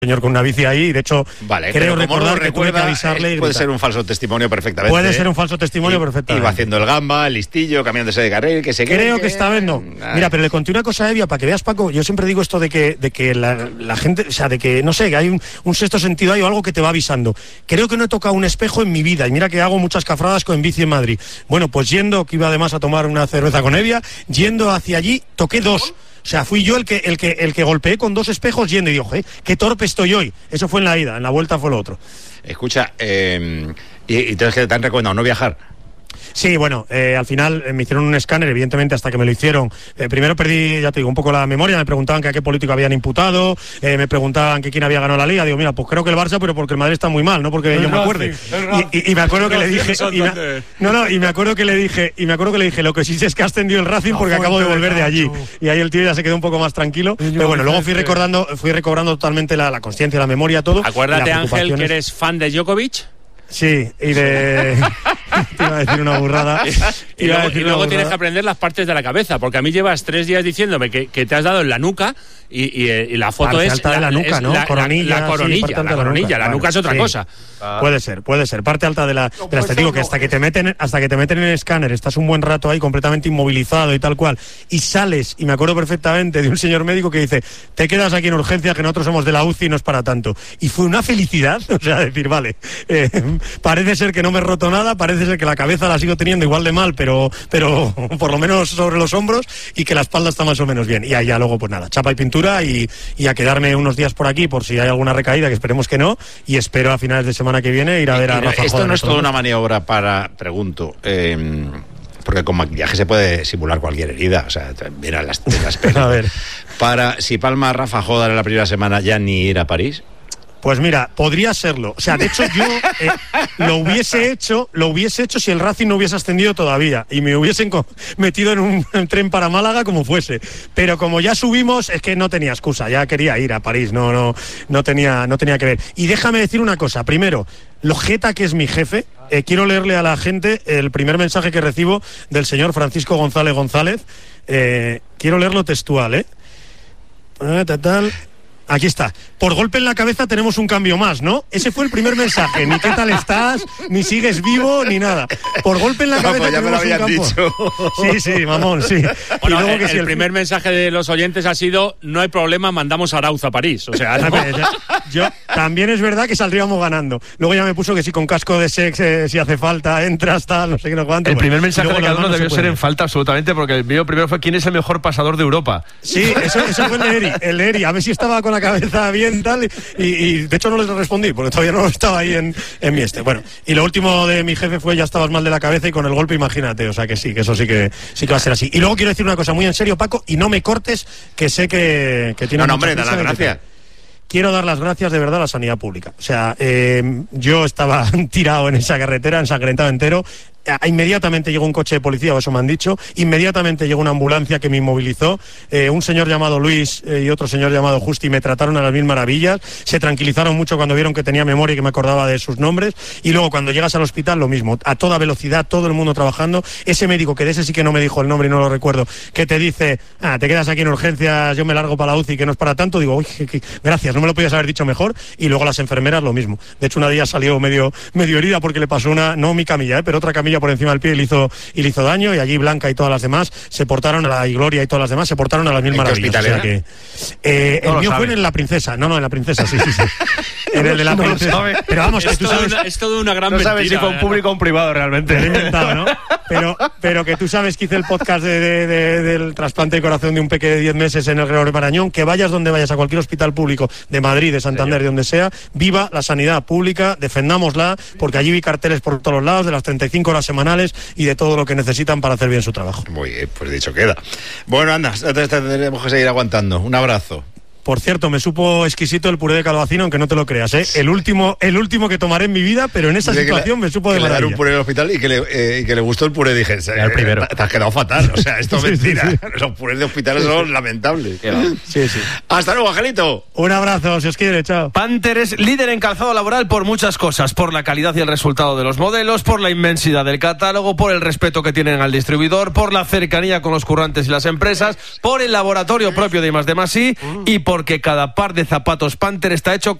señor con una bici ahí, de hecho, vale, creo pero como recordar no que tuve que recuerda, avisarle. puede ser un falso testimonio perfectamente. Puede ser un falso testimonio perfectamente. Iba haciendo el gamba, el listillo, cambiándose de carril, que se creo que está viendo. Mira, pero le conté una cosa a Evia, para que veas, Paco, yo siempre digo esto de que la gente, o sea, de que, no sé, que hay un sexto sentido ahí o algo que te va avisando. Creo que no he tocado un espejo en mi vida, y mira que hago muchas cafradas con bici en Madrid. Bueno, pues yendo, que iba además a tomar una cerveza con Evia, yendo hacia allí, toqué dos. O sea, fui yo el que golpeé con dos espejos yendo y digo, qué torpe estoy hoy. Eso fue en la ida, en la vuelta fue lo otro. Escucha, y te han recomendado no viajar. Sí, bueno, al final me hicieron un escáner, evidentemente hasta que me lo hicieron. Primero perdí, ya te digo, un poco la memoria, me preguntaban que a qué político habían imputado, me preguntaban que quién había ganado la Liga, digo, mira, pues creo que el Barça, pero porque el Madrid está muy mal, no porque yo me acuerde. Y me acuerdo que le dije, y me acuerdo que le dije, lo que sí sé es que ha ascendido el Racing porque acabo de volver de allí. Y ahí el tío ya se quedó un poco más tranquilo, pero bueno, luego fui recobrando totalmente la conciencia, la memoria, todo. Acuérdate, Ángel, que eres fan de Djokovic. Sí, y de... te iba a decir una burrada. Y luego tienes que aprender las partes de la cabeza, porque a mí llevas 3 días diciéndome que te has dado en la nuca y la foto parte es alta de la nuca, ¿no? Coronilla, la coronilla, la nuca es otra cosa. Puede ser, parte alta de la te digo que hasta que te meten en el escáner, estás un buen rato ahí completamente inmovilizado y tal cual, y sales, y me acuerdo perfectamente de un señor médico que dice, te quedas aquí en urgencia, que nosotros somos de la UCI y no es para tanto. Y fue una felicidad, o sea, decir, vale, parece ser que no me he roto nada, parece ser que la cabeza la sigo teniendo igual de mal, pero por lo menos sobre los hombros, y que la espalda está más o menos bien. Y allá luego, pues nada, chapa y pintura, y a quedarme unos días por aquí por si hay alguna recaída, que esperemos que no, y espero a finales de semana que viene ir a ver a Rafa. Esto no es toda una maniobra pregunto, porque con maquillaje se puede simular cualquier herida, o sea, mira las penas. A ver. Si palma a Rafa Jodar en la primera semana, ya ni ir a París. Pues mira, podría serlo. O sea, de hecho yo lo hubiese hecho si el Racing no hubiese ascendido todavía y me hubiesen metido en un tren para Málaga como fuese. Pero como ya subimos, es que no tenía excusa, ya quería ir a París, no tenía que ver. Y déjame decir una cosa, primero, lo jeta que es mi jefe, quiero leerle a la gente el primer mensaje que recibo del señor Francisco González, quiero leerlo textual, Aquí está. Por golpe en la cabeza tenemos un cambio más, ¿no? Ese fue el primer mensaje. Ni qué tal estás, ni sigues vivo, ni nada. Por golpe en la cabeza pues ya tenemos me lo habían un campo. dicho. Sí, mamón, sí. Bueno, y luego que el primer mensaje de los oyentes ha sido, no hay problema, mandamos a Arauz a París. O sea, yo también es verdad que saldríamos ganando. Luego ya me puso que si con casco de sex, si hace falta, entras, tal, no sé qué, no cuánto. El primer mensaje de cada uno debió se ser en falta absolutamente, porque el mío primero fue ¿quién es el mejor pasador de Europa? Sí, eso fue el Eri, a ver si estaba con la cabeza bien, tal, y de hecho no les respondí, porque todavía no estaba ahí en mi Bueno, y lo último de mi jefe fue, ya estabas mal de la cabeza y con el golpe, imagínate, o sea que sí, que eso sí que va a ser así. Y luego quiero decir una cosa muy en serio, Paco, y no me cortes, que sé que tiene... No, hombre, da las gracias. Quiero dar las gracias de verdad a la sanidad pública. O sea, yo estaba tirado en esa carretera, ensangrentado entero. Inmediatamente llegó un coche de policía, o eso me han dicho. Inmediatamente llegó una ambulancia que me inmovilizó. Un señor llamado Luis y otro señor llamado Justi me trataron a las mil maravillas. Se tranquilizaron mucho cuando vieron que tenía memoria y que me acordaba de sus nombres. Y luego cuando llegas al hospital, lo mismo. A toda velocidad, todo el mundo trabajando. Ese médico, que de ese sí que no me dijo el nombre y no lo recuerdo, que te dice, te quedas aquí en urgencias, yo me largo para la UCI, que no es para tanto. Digo, uy, gracias, no me lo podías haber dicho mejor. Y luego las enfermeras, lo mismo. De hecho, una de ellas salió medio herida porque le pasó no mi camilla, pero otra camilla por encima del pie y le hizo daño, y allí Blanca y todas las demás se portaron y Gloria y todas las demás se portaron a las mil maravillas. O sea que, el mío fue en La Princesa. No, en La Princesa, sí. En el de La Princesa. Pero vamos, que tú sabes... Es todo una gran mentira. No sabes si fue un público o un privado realmente. Lo he inventado, ¿no? Pero que tú sabes que hice el podcast del trasplante de corazón de un peque de 10 meses en el Gregorio Marañón. Que vayas donde vayas, a cualquier hospital público de Madrid, de Santander, de donde sea, viva la sanidad pública, defendámosla, porque allí vi carteles por todos los lados de las 35 horas semanales y de todo lo que necesitan para hacer bien su trabajo. Muy bien, pues dicho queda. Bueno, anda, tenemos que seguir aguantando. Un abrazo. Por cierto, me supo exquisito el puré de calabacín, aunque no te lo creas, ¿eh? El último que tomaré en mi vida, pero en esa situación me supo de maravilla. Le dar un puré en el hospital y que le gustó el puré, dije, el primero. Te has quedado fatal, o sea, esto es mentira. Sí. Los purés de hospitales son lamentables. Sí. Hasta luego, Angelito. Un abrazo, si os quiere, chao. Panther es líder en calzado laboral por muchas cosas, por la calidad y el resultado de los modelos, por la inmensidad del catálogo, por el respeto que tienen al distribuidor, por la cercanía con los currantes y las empresas, por el laboratorio propio de I+D+I y por porque cada par de zapatos Panther está hecho